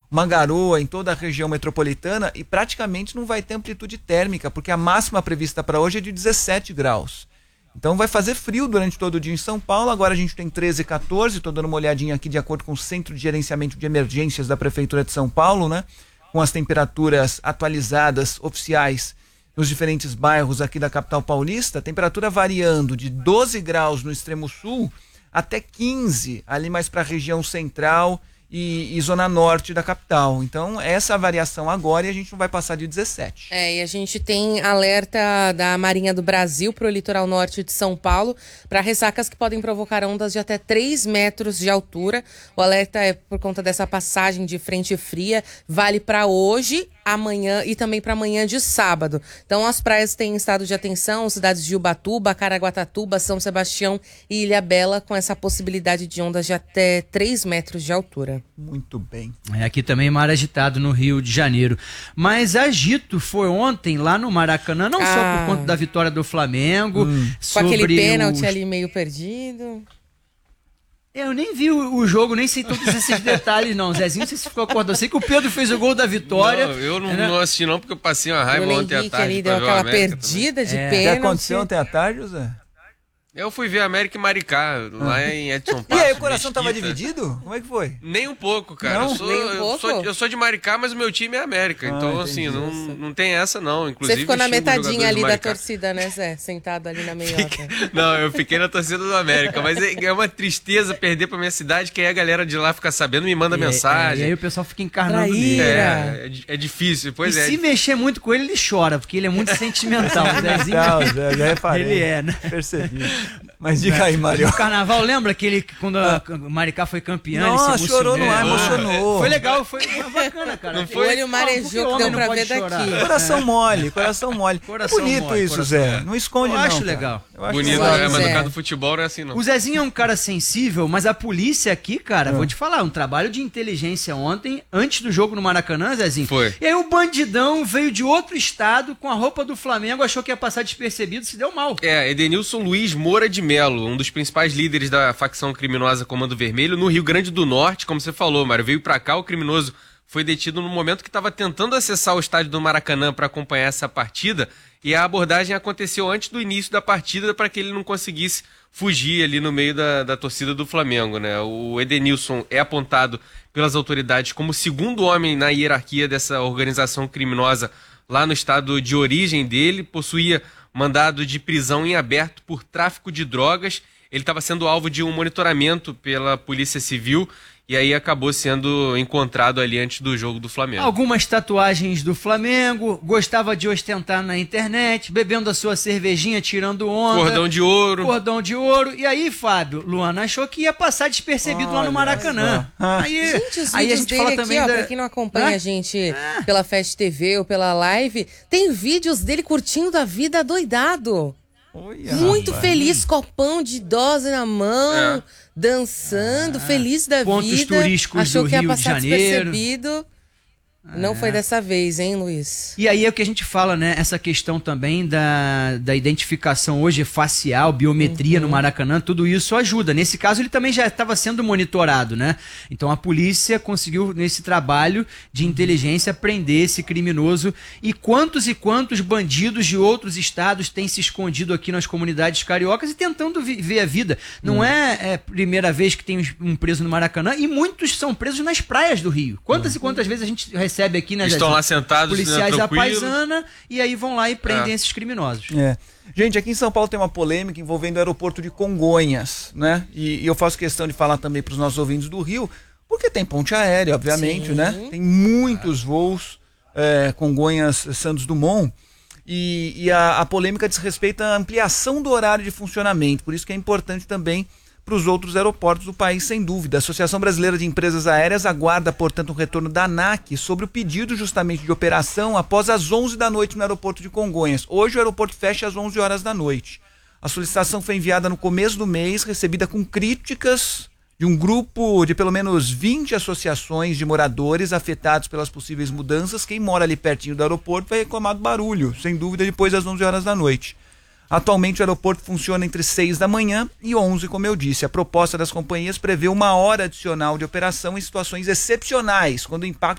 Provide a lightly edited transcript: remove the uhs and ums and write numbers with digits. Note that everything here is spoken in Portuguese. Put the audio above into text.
uma garoa em toda a região metropolitana e praticamente não vai ter amplitude térmica, porque a máxima prevista para hoje é de 17 graus. Então vai fazer frio durante todo o dia em São Paulo. Agora a gente tem 13 e 14, estou dando uma olhadinha aqui de acordo com o Centro de Gerenciamento de Emergências da Prefeitura de São Paulo, né? Com as temperaturas atualizadas, oficiais, nos diferentes bairros aqui da capital paulista, temperatura variando de 12 graus no extremo sul até 15 ali mais para a região central e zona norte da capital. Então, essa variação agora e a gente não vai passar de 17. E a gente tem alerta da Marinha do Brasil para o litoral norte de São Paulo para ressacas que podem provocar ondas de até 3 metros de altura. O alerta é por conta dessa passagem de frente fria, vale para hoje, amanhã e também para amanhã de sábado. Então, as praias têm estado de atenção, cidades de Ubatuba, Caraguatatuba, São Sebastião e Ilhabela, com essa possibilidade de ondas de até 3 metros de altura. Muito bem. Aqui também mar agitado no Rio de Janeiro. Mas agito foi ontem lá no Maracanã, não só por conta da vitória do Flamengo. Com aquele pênalti ali meio perdido. Eu nem vi o jogo, nem sei todos esses detalhes não. Zezinho, você ficou acordado. Eu sei que o Pedro fez o gol da vitória. Não, eu não assisti não, porque eu passei uma raiva ontem à tarde. Ali deu aquela perdida de pênalti. O que aconteceu ontem à tarde, José? Eu fui ver América e Maricá, lá em Edson E Passos. aí, o coração tava dividido? Como é que foi? Nem um pouco, cara. Não? Eu sou de Maricá, mas o meu time é América. Então, assim, não tem essa, não. Inclusive, você ficou na metadinha ali da torcida, né, Zé? Sentado ali na meiota. Não, eu fiquei na torcida do América. Mas é uma tristeza perder pra minha cidade, que aí a galera de lá fica sabendo, me manda mensagem. E aí o pessoal fica encarnando nele. É difícil, pois e é. se mexer muito com ele, ele chora, porque ele é muito sentimental. O Zezinho, já reparei. Ele é, né? Percebi. Mas diga aí, Mário. No carnaval, lembra aquele quando a Maricá foi campeã? Nossa, ele se chorou no ar, emocionou. Foi legal, foi bacana, cara. Não foi? O olho marejou, que deu pra ver daqui. Coração mole, coração mole. Coração bonito mole, isso, Zé. Não esconde, eu não. Acho legal. Eu acho bonito, legal. mas no caso do futebol não é assim, não. O Zezinho é um cara sensível, mas a polícia aqui, cara, vou te falar, um trabalho de inteligência ontem, antes do jogo no Maracanã, Zezinho. Foi. E aí o bandidão veio de outro estado com a roupa do Flamengo, achou que ia passar despercebido, se deu mal. Edenilson Luiz Moura de Melo, um dos principais líderes da facção criminosa Comando Vermelho, no Rio Grande do Norte, como você falou, Mário, veio pra cá, o criminoso foi detido no momento que estava tentando acessar o estádio do Maracanã para acompanhar essa partida, e a abordagem aconteceu antes do início da partida para que ele não conseguisse fugir ali no meio da torcida do Flamengo, né? O Edenilson é apontado pelas autoridades como o segundo homem na hierarquia dessa organização criminosa lá no estado de origem dele, possuía mandado de prisão em aberto por tráfico de drogas. Ele estava sendo alvo de um monitoramento pela Polícia Civil e aí acabou sendo encontrado ali antes do jogo do Flamengo. Algumas tatuagens do Flamengo, gostava de ostentar na internet, bebendo a sua cervejinha, tirando onda. Cordão de ouro. Cordão de ouro. E aí, Fábio, Luana achou que ia passar despercebido lá no Maracanã. Gente, os vídeos dele aqui, ó, pra quem não acompanha a gente pela Fast TV ou pela live, tem vídeos dele curtindo a vida doidado. Muito feliz, copão de dose na mão, dançando, feliz da pontos vida. Turísticos achou do que ia Rio de passar Janeiro. despercebido. Não foi dessa vez, hein, Luiz? E aí é o que a gente fala, né? Essa questão também da identificação hoje facial, biometria no Maracanã, tudo isso ajuda. Nesse caso, ele também já estava sendo monitorado, né? Então a polícia conseguiu, nesse trabalho de inteligência, prender esse criminoso. E quantos bandidos de outros estados têm se escondido aqui nas comunidades cariocas e tentando viver a vida. Não é primeira vez que tem um preso no Maracanã, e muitos são presos nas praias do Rio. Quantas e quantas vezes a gente recebe aqui, né? Estão lá sentados, policiais né, à paisana, e aí vão lá e prendem esses criminosos. Gente, aqui em São Paulo tem uma polêmica envolvendo o aeroporto de Congonhas, né? E eu faço questão de falar também para os nossos ouvintes do Rio, porque tem ponte aérea, obviamente, né? Tem muitos voos, Congonhas, Santos Dumont, e a polêmica diz respeito à ampliação do horário de funcionamento, por isso que é importante também para os outros aeroportos do país, sem dúvida. A Associação Brasileira de Empresas Aéreas aguarda, portanto, o retorno da ANAC sobre o pedido justamente de operação após as 11 da noite no aeroporto de Congonhas. Hoje o aeroporto fecha às 11 horas da noite. A solicitação foi enviada no começo do mês, recebida com críticas de um grupo de pelo menos 20 associações de moradores afetados pelas possíveis mudanças. Quem mora ali pertinho do aeroporto vai reclamar do barulho, sem dúvida, depois das 11 horas da noite. Atualmente o aeroporto funciona entre 6 da manhã e 11, como eu disse. A proposta das companhias prevê 1 hora adicional de operação em situações excepcionais, quando o impacto